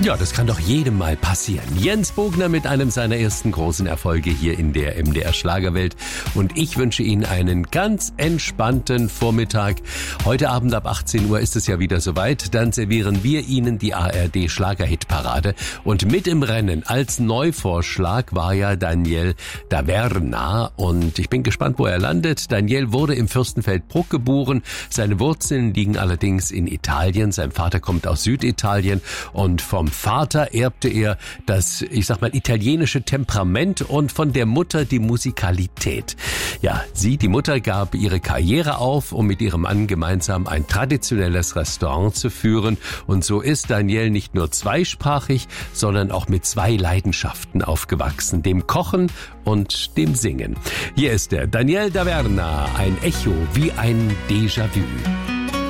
Ja, das kann doch jedem mal passieren. Jens Bogner mit einem seiner ersten großen Erfolge hier in der MDR Schlagerwelt. Und ich wünsche Ihnen einen ganz entspannten Vormittag. Heute Abend ab 18 Uhr ist es ja wieder soweit. Dann servieren wir Ihnen die ARD Schlagerhitparade. Und mit im Rennen als Neuvorschlag war ja Daniel Daverna. Und ich bin gespannt, wo er landet. Daniel wurde im Fürstenfeldbruck geboren. Seine Wurzeln liegen allerdings in Italien. Sein Vater kommt aus Süditalien und vom Vater erbte er das, ich sag mal, italienische Temperament und von der Mutter die Musikalität. Ja, die Mutter gab ihre Karriere auf, um mit ihrem Mann gemeinsam ein traditionelles Restaurant zu führen. Und so ist Daniel nicht nur zweisprachig, sondern auch mit zwei Leidenschaften aufgewachsen, dem Kochen und dem Singen. Hier ist der Daniel Daverna, ein Echo wie ein Déjà-vu.